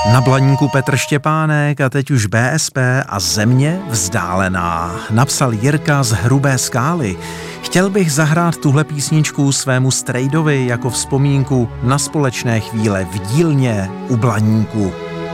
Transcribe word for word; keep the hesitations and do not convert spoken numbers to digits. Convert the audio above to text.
Na Blaníku Petr Štěpánek a teď už B S P a Země vzdálená. Napsal Jirka z Hrubé Skály. Chtěl bych zahrát tuhle písničku svému strejdovi jako vzpomínku na společné chvíle v dílně u Blaníku.